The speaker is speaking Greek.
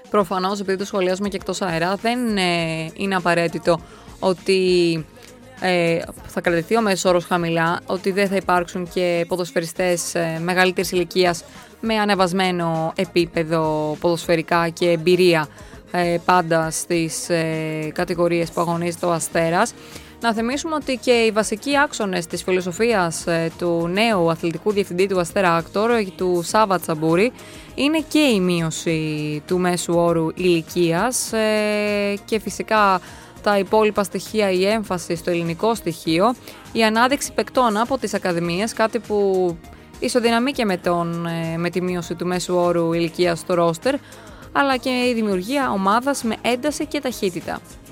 Προφανώς, επειδή το σχολιάζουμε και εκτός αέρα, δεν είναι απαραίτητο ότι θα κρατηθεί ο μέσος όρος χαμηλά, ότι δεν θα υπάρξουν και ποδοσφαιριστές μεγαλύτερης ηλικίας με ανεβασμένο επίπεδο ποδοσφαιρικά και εμπειρία πάντα στις κατηγορίες που αγωνίζεται ο Αστέρας. Να θυμίσουμε ότι και οι βασικοί άξονες της φιλοσοφίας του νέου αθλητικού διευθυντή του Αστέρα Άκτορ, του Σάβα Τσαμπούρη, είναι και η μείωση του μέσου όρου ηλικίας και φυσικά τα υπόλοιπα στοιχεία, η έμφαση στο ελληνικό στοιχείο, η ανάδειξη παικτών από τις ακαδημίες, κάτι που ισοδυναμεί και με τη μείωση του μέσου όρου ηλικίας στο ρόστερ, αλλά και η δημιουργία ομάδας με ένταση και ταχύτητα.